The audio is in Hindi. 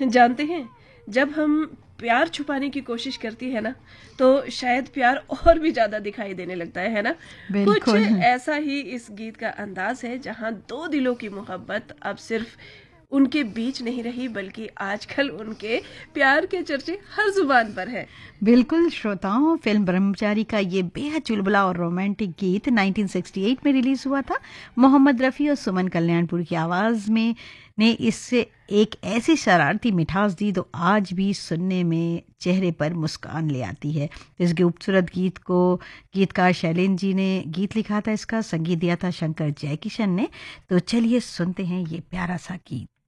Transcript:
जानते हैं, जब हम प्यार छुपाने की कोशिश करती है ना, तो शायद प्यार और भी ज्यादा दिखाई देने लगता है ना। कुछ बिल्कुल। ऐसा ही इस गीत का अंदाज है, जहां दो दिलों की मोहब्बत अब सिर्फ उनके बीच नहीं रही, बल्कि आजकल उनके प्यार के चर्चे हर जुबान पर है। बिल्कुल श्रोताओं, फिल्म ब्रह्मचारी का ये बेहद चुलबुला और रोमांटिक गीत 1968 में रिलीज हुआ था। मोहम्मद रफ़ी और सुमन कल्याणपुर की आवाज में ने इससे एक ऐसी शरारती मिठास दी तो आज भी सुनने में चेहरे पर मुस्कान ले आती है। इस खूबसूरत गीत को गीतकार शैलेंद्र जी ने गीत लिखा था, इसका संगीत दिया था शंकर जयकिशन ने। तो चलिए सुनते हैं ये प्यारा सा गीत।